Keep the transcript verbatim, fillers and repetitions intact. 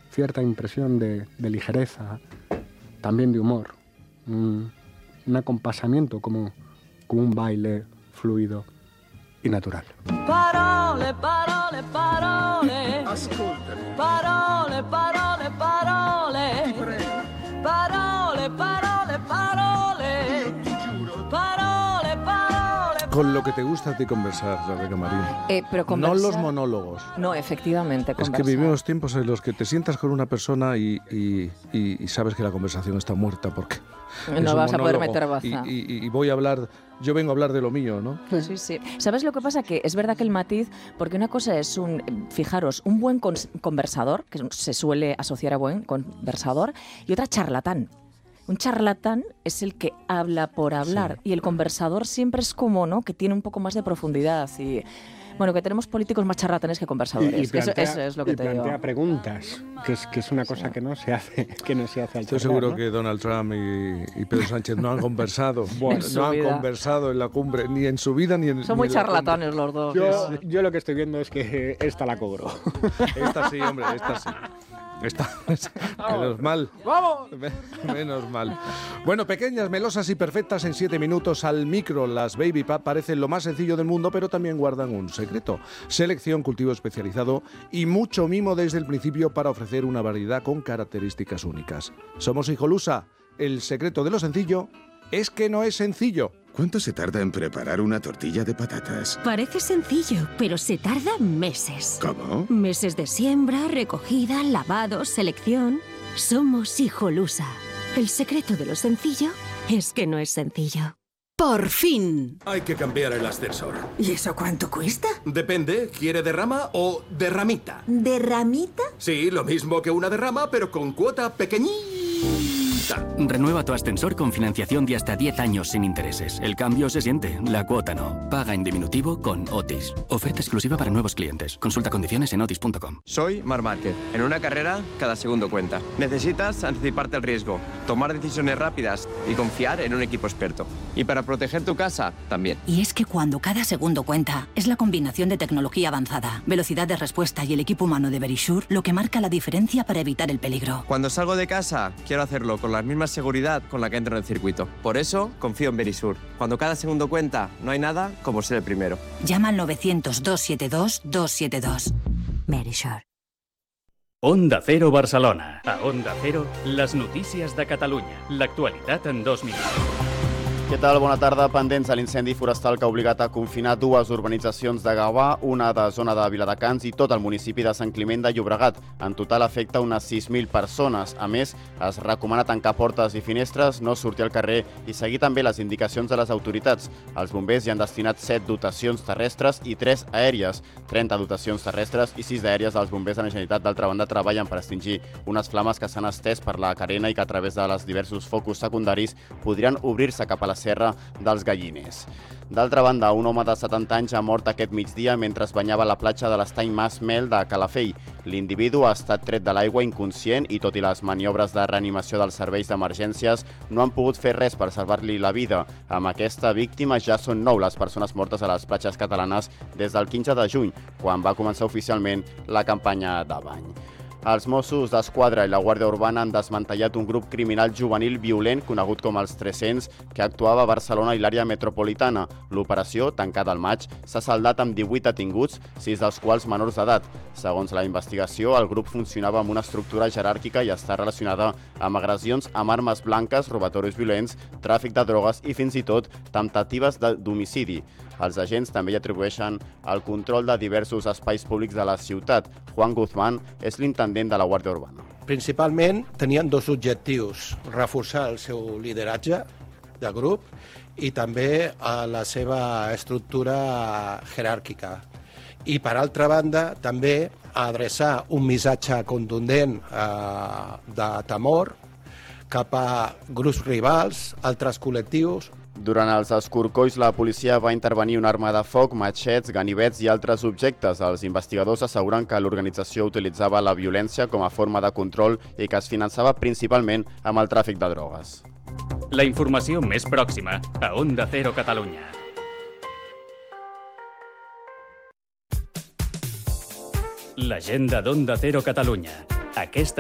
cierta impresión de, de ligereza, también de humor, un, un acompasamiento como, como un baile fluido y natural. Parole, parole, parole. Ascoltami. Parole, parole, parole. Ti prego. Parole, parole, parole. Io ti giuro. Parole, parole. Con lo que te gusta a ti conversar, Rebeca Marín. Eh, pero No conversar... los monólogos. No, efectivamente, Es que conversar. vivimos tiempos en los que te sientas con una persona y, y- y- y sabes que la conversación está muerta porque es No un vas a poder monólogo. meter baza. Y, y- y voy a hablar, yo vengo a hablar de lo mío, ¿no? Sí, sí. ¿Sabes lo que pasa? Que es verdad que el matiz, porque una cosa es un, fijaros, un buen cons- conversador, que se suele asociar a buen conversador, y otra charlatán. Un charlatán es el que habla por hablar, Sí. y el conversador siempre es como, ¿no?, que tiene un poco más de profundidad y... Bueno, que tenemos políticos más charlatanes que conversadores. que eso, eso es lo que y te digo. plantea preguntas, que es, que es una cosa que no se hace, que no se hace al Estoy charlar, seguro ¿no? que Donald Trump y, y Pedro Sánchez no han conversado. Bueno, En su no han vida. conversado en la cumbre, ni en su vida ni en Son ni muy en la cumbre. charlatanes los dos. Yo, yo lo que estoy viendo es que esta la cobro. Esta sí, hombre, esta sí. Esta, menos mal. ¡Vamos! Menos mal. Bueno, pequeñas, melosas y perfectas en siete minutos al micro. Las Baby Pap parecen lo más sencillo del mundo, pero también guardan un secreto. Selección, cultivo especializado y mucho mimo desde el principio para ofrecer una variedad con características únicas. Somos Hijolusa. El secreto de lo sencillo es que no es sencillo. ¿Cuánto se tarda en preparar una tortilla de patatas? Parece sencillo, pero se tarda meses. ¿Cómo? Meses de siembra, recogida, lavado, selección. Somos Hijolusa. El secreto de lo sencillo es que no es sencillo. ¡Por fin! Hay que cambiar el ascensor. ¿Y eso cuánto cuesta? Depende, ¿quiere derrama o derramita? ¿Derramita? Sí, lo mismo que una derrama, pero con cuota pequeñita. Renueva tu ascensor con financiación de hasta diez años sin intereses. El cambio se siente, la cuota no. Paga en diminutivo con Otis. Oferta exclusiva para nuevos clientes. Consulta condiciones en otis punto com. Soy Marc Márquez. En una carrera, cada segundo cuenta. Necesitas anticiparte al riesgo, tomar decisiones rápidas y confiar en un equipo experto. Y para proteger tu casa, también. Y es que cuando cada segundo cuenta, es la combinación de tecnología avanzada, velocidad de respuesta y el equipo humano de Verisure lo que marca la diferencia para evitar el peligro. Cuando salgo de casa, quiero hacerlo con la misma seguridad con la que entro en el circuito. Por eso, confío en Verisure. Cuando cada segundo cuenta, no hay nada como ser el primero. Llama al novecientos, doscientos setenta y dos, doscientos setenta y dos. Verisure. Onda Cero Barcelona. A Onda Cero, les notícies de Catalunya. L'actualitat en dos minuts. Què tal? Bona tarda. Pendents de l'incendi forestal que ha obligat a confinar dues urbanitzacions de Gavà, una de zona de Viladecans i tot el municipi de Sant Climent de Llobregat. En total afecta unes sis mil persones. A més, es recomana tancar portes i finestres, no sortir al carrer i seguir també les indicacions de les autoritats. Els bombers hi han destinat set dotacions terrestres i tres aèries, trenta dotacions terrestres i sis aèries dels bombers de la Generalitat. D'altra banda, treballen per extingir unes flames que s'han estès per la carena i que a través de les diversos focus secundaris podrien obrir-se cap a la Serra dels Galliners. D'altra banda, un home de setanta anys ha mort aquest migdia mentre es banyava a la platja de l'estany Mas Mel de Calafell. L'individu ha estat tret de l'aigua inconscient i, tot i les maniobres de reanimació dels serveis d'emergències, no han pogut fer res per salvar-li la vida. Amb aquesta víctima ja són nou les persones mortes a les platges catalanes des del quinze de juny, quan va començar oficialment la campanya de bany. Els Mossos d'Esquadra i la Guàrdia Urbana han desmantellat un grup criminal juvenil violent conegut com els tres-cents que actuava a Barcelona i l'àrea metropolitana. L'operació, tancada al maig, s'ha saldat amb divuit detinguts, sis dels quals menors d'edat. Segons la investigació, el grup funcionava amb una estructura jeràrquica i està relacionada amb agressions amb armes blanques, robatoris violents, tràfic de drogues i fins i tot temptatives d'homicidi. Els agents també hi atribueixen el control de diversos espais públics de la ciutat. Juan Guzmán és l'intendent de la Guàrdia Urbana. Principalment tenien dos objectius, reforçar el seu lideratge de grup i també la seva estructura jeràrquica. I, per altra banda, també adreçar un missatge contundent eh, de temor cap a grups rivals, altres col·lectius. Durant els escorcolls, la policia va intervenir una arma de foc, matxets, ganivets i altres objectes. Els investigadors asseguren que l'organització utilitzava la violència com a forma de control i que es finançava principalment amb el tràfic de drogues. La informació més pròxima a Onda Cero Catalunya. L'agenda d'Onda Cero Catalunya. Aquesta